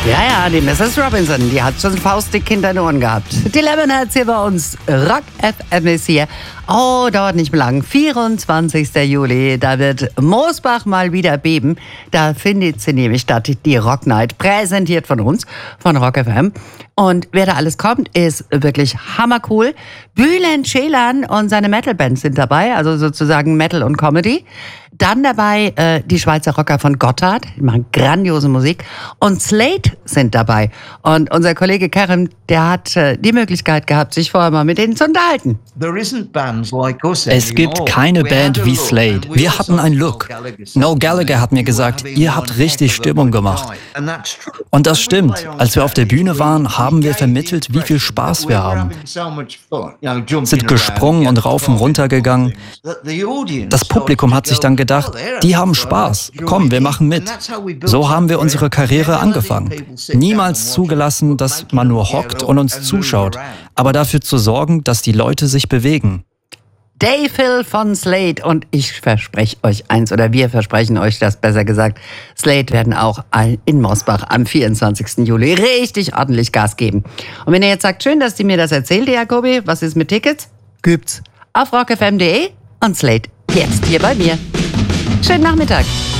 Ja, die Mrs. Robinson, die hat schon faustdick hinter den Ohren gehabt. Die Lemonheads hier bei uns. Rock FM ist hier. Oh, dauert nicht mehr lang. 24. Juli, da wird Mosbach mal wieder beben. Da findet sie nämlich statt, die Rock Night, präsentiert von uns, von Rock FM. Und wer da alles kommt, ist wirklich hammercool. Bülent Ceylan und seine Metal-Bands sind dabei, also sozusagen Metal und Comedy. Dann dabei die Schweizer Rocker von Gotthard, die machen grandiose Musik. Und Slade sind dabei. Und unser Kollege Karim, der hat die Möglichkeit gehabt, sich vorher mal mit denen zu unterhalten. Es gibt keine Band wie Slade. Wir hatten einen Look. Noel Gallagher hat mir gesagt, ihr habt richtig Stimmung gemacht. Und das stimmt. Als wir auf der Bühne waren, haben wir vermittelt, wie viel Spaß wir haben. Sind gesprungen und rauf und runter gegangen. Das Publikum hat sich dann gedacht, die haben Spaß. Komm, wir machen mit. So haben wir unsere Karriere angefangen. Niemals zugelassen, dass man nur hockt und uns zuschaut, aber dafür zu sorgen, dass die Leute sich bewegen. Dave Hill von Slade, und ich verspreche euch eins, oder wir versprechen euch das besser gesagt, Slade werden auch in Mosbach am 24. Juli richtig ordentlich Gas geben. Und wenn ihr jetzt sagt, schön, dass die mir das erzählt, Jakobi, was ist mit Tickets? Gibt's auf rockfm.de und Slade jetzt hier bei mir. Schönen Nachmittag.